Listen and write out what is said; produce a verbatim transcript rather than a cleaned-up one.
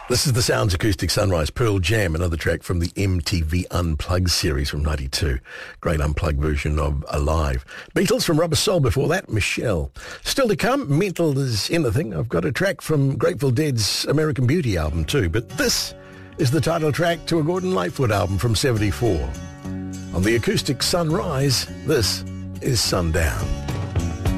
This is the Sounds Acoustic Sunrise, Pearl Jam, another track from the M T V Unplugged series from ninety-two. Great unplugged version of Alive. Beatles from Rubber Soul before that, Michelle. Still to come, mental as anything. I've got a track from Grateful Dead's American Beauty album too, but this is the title track to a Gordon Lightfoot album from seventy-four. On the Acoustic Sunrise, this is Sundown.